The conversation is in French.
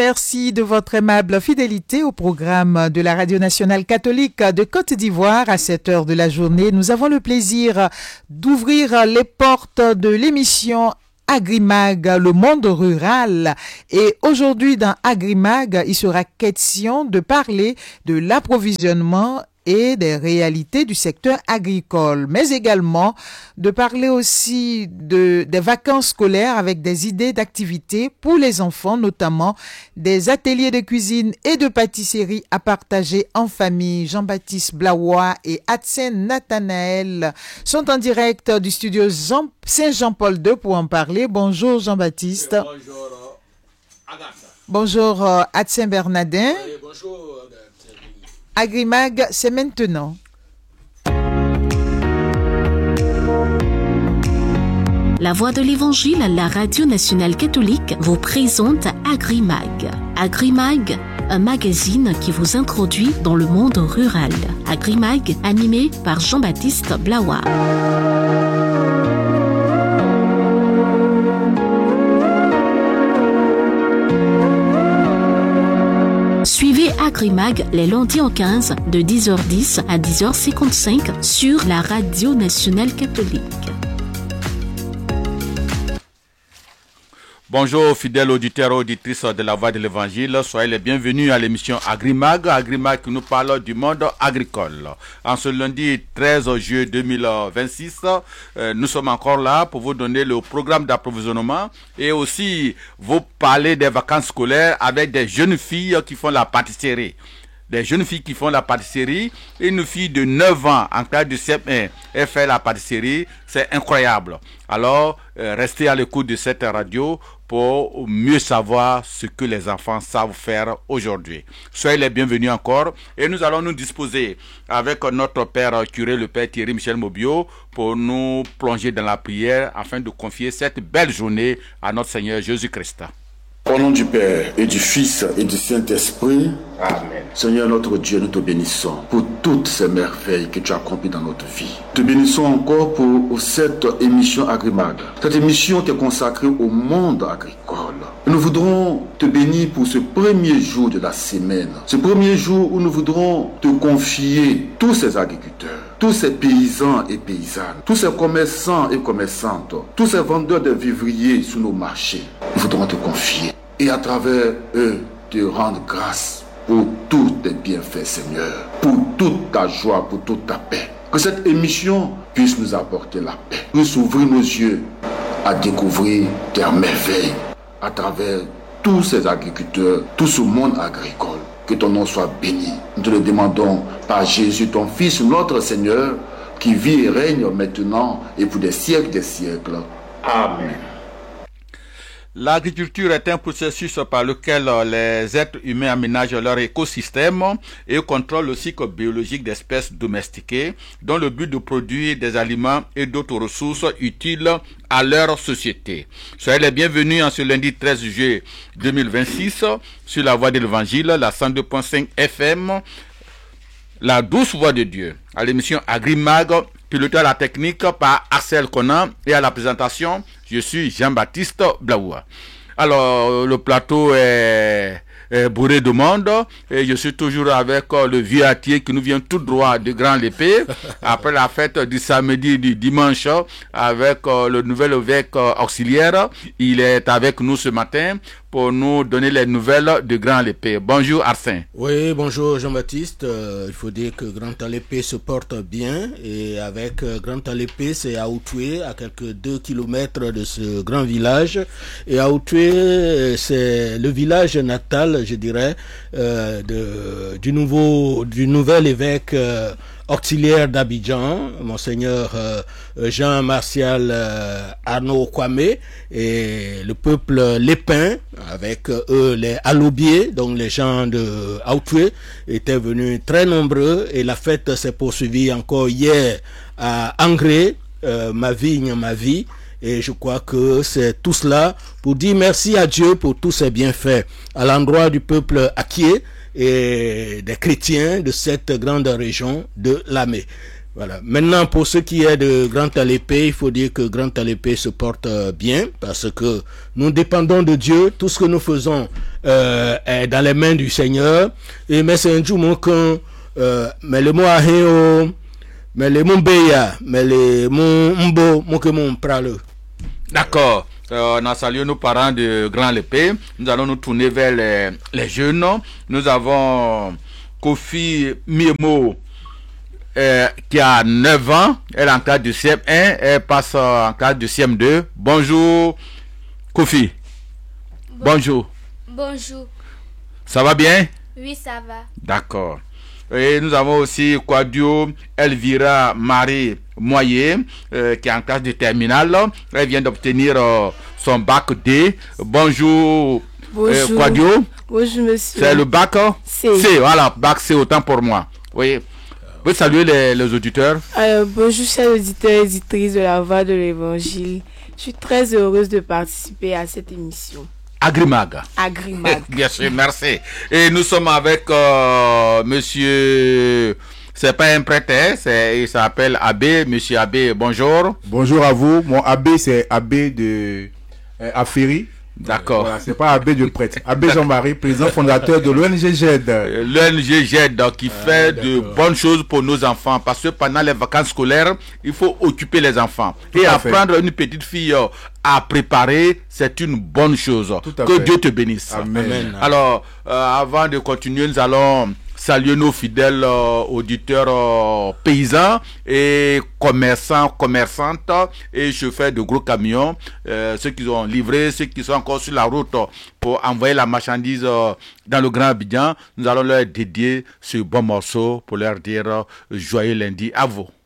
Merci de votre aimable fidélité au programme de la Radio nationale catholique de Côte d'Ivoire. À cette heure de la journée, nous avons le plaisir d'ouvrir les portes de l'émission Agrimag, le monde rural. Et aujourd'hui, dans Agrimag, il sera question de parler de l'approvisionnement et des réalités du secteur agricole, mais également de parler aussi des vacances scolaires avec des idées d'activités pour les enfants, notamment des ateliers de cuisine et de pâtisserie à partager en famille. Jean-Baptiste Blaoua et Adsen Nathanaël sont en direct du studio Saint-Jean-Paul II pour en parler. Bonjour Jean-Baptiste. Bonjour Agatha. Bonjour Adsen Bernardin. Bonjour. Agrimag, c'est maintenant. La Voix de l'Évangile, la Radio nationale catholique, vous présente Agrimag. Agrimag, un magazine qui vous introduit dans le monde rural. Agrimag, animé par Jean-Baptiste Blaoua. Suivez Agrimag les lundis en 15 de 10h10 à 10h55 sur la Radio nationale catholique. Bonjour fidèles auditeurs et auditrices de la Voix de l'Évangile, soyez les bienvenus à l'émission Agrimag, Agrimag qui nous parle du monde agricole. En ce lundi 13 juillet 2026, nous sommes encore là pour vous donner le programme d'approvisionnement et aussi vous parler des vacances scolaires avec des jeunes filles qui font la pâtisserie. Des jeunes filles qui font la pâtisserie, une fille de 9 ans en classe de CM1, elle fait la pâtisserie, c'est incroyable. Alors, restez à l'écoute de cette radio pour mieux savoir ce que les enfants savent faire aujourd'hui. Soyez les bienvenus encore et nous allons nous disposer avec notre père curé, le père Thierry Michel Mobio, pour nous plonger dans la prière afin de confier cette belle journée à notre Seigneur Jésus-Christ. Au nom du Père et du Fils et du Saint-Esprit, Amen. Seigneur notre Dieu, nous te bénissons pour toutes ces merveilles que tu as accomplies dans notre vie. Te bénissons encore pour cette émission Agrimag. Cette émission est consacrée au monde agricole. Nous voudrons te bénir pour ce premier jour de la semaine. Ce premier jour où nous voudrons te confier tous ces agriculteurs, tous ces paysans et paysannes, tous ces commerçants et commerçantes, tous ces vendeurs de vivriers sur nos marchés. Nous voudrons te confier et à travers eux te rendre grâce pour tous tes bienfaits, Seigneur, pour toute ta joie, pour toute ta paix. Que cette émission puisse nous apporter la paix, nous ouvrir nos yeux à découvrir tes merveilles à travers tous ces agriculteurs, tout ce monde agricole. Que ton nom soit béni. Nous te le demandons par Jésus, ton Fils, notre Seigneur, qui vit et règne maintenant et pour des siècles des siècles. Amen. L'agriculture est un processus par lequel les êtres humains aménagent leur écosystème et contrôlent le cycle biologique d'espèces domestiquées, dont le but de produire des aliments et d'autres ressources utiles à leur société. Soyez les bienvenus en ce lundi 13 juillet 2026 sur la Voix de l'Évangile, la 102.5 FM, la douce voix de Dieu, à l'émission Agrimag, piloté à la technique par Axel Conan et à la présentation, je suis Jean-Baptiste Blaoua. Alors, le plateau est bourré de monde et je suis toujours avec le vieux Atier qui nous vient tout droit de Grand Lépée après la fête du samedi du dimanche avec le nouvel évêque auxiliaire. Il est avec nous ce matin pour nous donner les nouvelles de Grand Lépée. Bonjour Arsène. Oui, bonjour Jean-Baptiste. Il faut dire que Grand Lépée se porte bien et avec Grand Lépée, c'est à Outoué, à quelques 2 kilomètres de ce grand village. Et à Outoué, c'est le village natal, je dirais, du nouvel évêque auxiliaire d'Abidjan, Monseigneur Jean-Martial Arnaud Kwame, et le peuple lépin, avec eux les Alobiers, donc les gens de Outoué, étaient venus très nombreux, et la fête s'est poursuivie encore hier à Angré, ma vigne, ma vie. Et je crois que c'est tout cela pour dire merci à Dieu pour tous ses bienfaits à l'endroit du peuple Akié et des chrétiens de cette grande région de Lamé. Voilà. Maintenant, pour ce qui est de Grand Alépé, il faut dire que Grand Alépé se porte bien parce que nous dépendons de Dieu. Tout ce que nous faisons est dans les mains du Seigneur. Et mais c'est un jour mais le mot aheo, mais le mot beya, mais le mot mbo, mon que mon prale. D'accord. On a salué nos parents de Grand Alépé. Nous allons nous tourner vers les jeunes. Nous avons Kofi Miemo qui a 9 ans. Elle est en classe de CM1. Elle passe en classe de CM2. Bonjour Kofi. Bonjour. Bonjour. Ça va bien? Oui, ça va. D'accord. Et nous avons aussi Quadio Elvira Marie Moyer qui est en classe de terminale. Elle vient d'obtenir son bac D. Bonjour. Bonjour. Quadio. Bonjour monsieur. C'est le bac C. Voilà, bac C, autant pour moi. Oui. Vous saluez les auditeurs. Bonjour chers auditeurs et auditrices de la Voix de l'Évangile. Je suis très heureuse de participer à cette émission. Agrimag. Agrimag. Bien sûr, merci. Et nous sommes avec monsieur, c'est pas un prêtre, il s'appelle Abbé. Monsieur Abbé, bonjour. Bonjour à vous. Mon Abbé, c'est Abbé de Aféry. D'accord. Voilà, c'est pas Abbé de prêtre. Abbé Jean-Marie, président fondateur de l'ONG GED. L'ONG GED qui fait de bonnes choses pour nos enfants. Parce que pendant les vacances scolaires, il faut occuper les enfants. Et apprendre une petite fille à préparer, c'est une bonne chose. Que Dieu te bénisse. Amen. Alors, avant de continuer, nous allons saluer nos fidèles auditeurs paysans et commerçantes et chauffeurs de gros camions, ceux qui ont livré, ceux qui sont encore sur la route pour envoyer la marchandise dans le Grand Abidjan. Nous allons leur dédier ce bon morceau pour leur dire joyeux lundi à vous.